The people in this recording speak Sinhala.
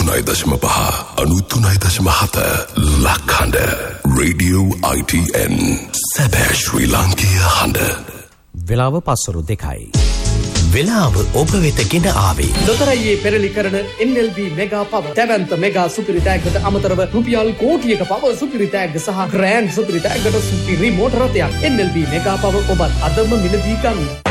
93.5 93.7 ලක්හඬ Radio ITN සැබෑ ශ්‍රී ලාංකීය හඬ. වෙලාව පස්වරු 2යි. වෙලාව ඔබ වෙත ගෙන ආවේ ලොතරැයියේ පෙරලි කරන NLB මෙගා පව දැවැන්ත මෙගා සුපිරි තෑග්ගට අමතරව රුපියල් කෝටියක පව සුපිරි තෑග්ග සහ ග්‍රෑන්ඩ් සුපිරි තෑග්ගට සුපිරි මෝටර රථයක් NLB මෙගා පව ඔබත් අදම මිලදී ගන්න.